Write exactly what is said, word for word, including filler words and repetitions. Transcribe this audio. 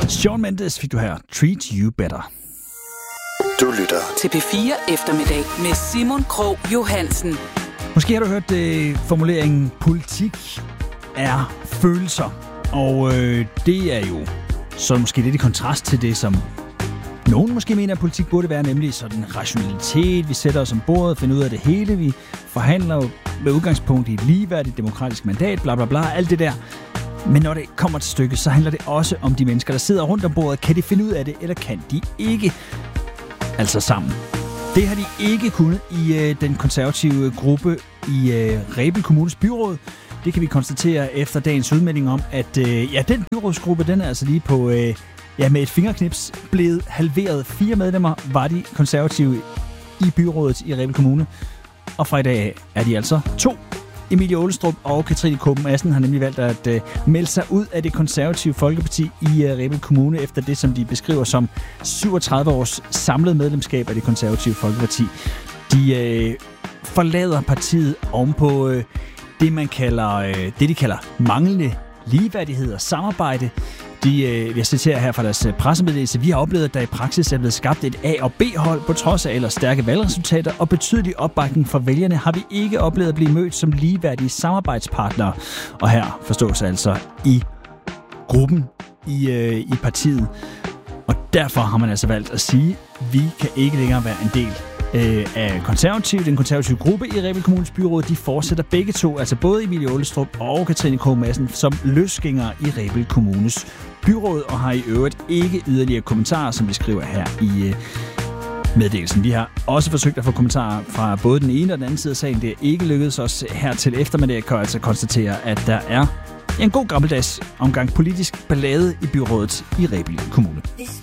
Shawn Mendes fik du her. Treat You Better. Du lytter til P fire Eftermiddag med Simon Krog Johansen. Måske har du hørt øh, formuleringen politik er følelser. Og øh, det er jo så måske lidt i kontrast til det, som nogen måske mener, at politik burde være, nemlig sådan rationalitet. Vi sætter os om bordet, finder ud af det hele. Vi forhandler med udgangspunkt i et ligeværdigt demokratisk mandat, bla bla bla, alt det der. Men når det kommer til stykket, så handler det også om de mennesker, der sidder rundt om bordet. Kan de finde ud af det, eller kan de ikke? Altså sammen. Det har de ikke kunnet i øh, den konservative gruppe i øh, Rebild Kommunes byråd. Det kan vi konstatere efter dagens udmelding om, at øh, ja, den byrådsgruppe, den er altså lige på, øh, ja, med et fingerknips blevet halveret. Fire medlemmer var de konservative i byrådet i Rebild Kommune. Og fra i dag er de altså to. Emilie Ålestrup og Katrine Kåben Madsen har nemlig valgt at øh, melde sig ud af det konservative Folkeparti i øh, Rebild Kommune efter det, som de beskriver som syvogtredive års samlet medlemskab af det konservative Folkeparti. De øh, forlader partiet ovenpå øh, det, man kalder, øh, det, de kalder manglende ligeværdighed og samarbejde. De, øh, jeg citerer her fra deres pressemeddelelse: vi har oplevet, at der i praksis er blevet skabt et A- og B-hold på trods af ellers stærke valgresultater og betydelig opbakning fra vælgerne har vi ikke oplevet at blive mødt som ligeværdige samarbejdspartnere. Og her forstås altså i gruppen i, øh, i partiet. Og derfor har man altså valgt at sige, at vi kan ikke længere være en del øh, af konservativ. Den konservative gruppe i Rebild Kommunes byråd, de fortsætter begge to, altså både Emilie Ålestrup og Katrine Kåben Madsen, som løsgængere i Rebild Kommunes byråd, og har i øvrigt ikke yderligere kommentarer, som vi skriver her i øh, meddelelsen. Vi har også forsøgt at få kommentarer fra både den ene og den anden side af sagen. Det er ikke lykkedes os her til eftermiddag, kan jeg altså konstatere, at der er en god gammeldags omgang politisk ballade i byrådet i Rebild Kommune.